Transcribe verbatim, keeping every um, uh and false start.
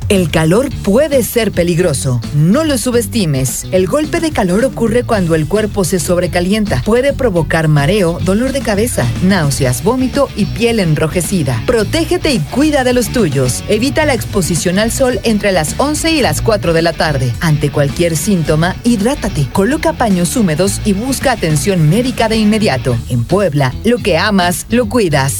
El calor puede ser peligroso. No lo subestimes. El golpe de calor ocurre cuando el cuerpo se sobrecalienta. Puede provocar mareo, dolor de cabeza, náuseas, vómito y piel enrojecida. Protégete y cuida de los tuyos. Evita la exposición al sol entre las once y las cuatro de la tarde. Ante cualquier síntoma, hidrátate. Coloca paños húmedos y busca atención médica de inmediato. En Puebla, lo que amas, lo cuidas.